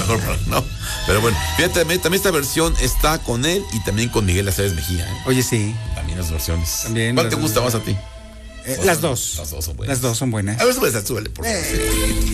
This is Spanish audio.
mejor, ¿no? Pero bueno, fíjate, también esta versión está con él y también con Miguel Aceves Mejía. Oye, sí. También las versiones. También ¿Cuál te gusta más a ti? Las dos. Las dos son buenas. Las dos son buenas. A ver, súbele, por favor.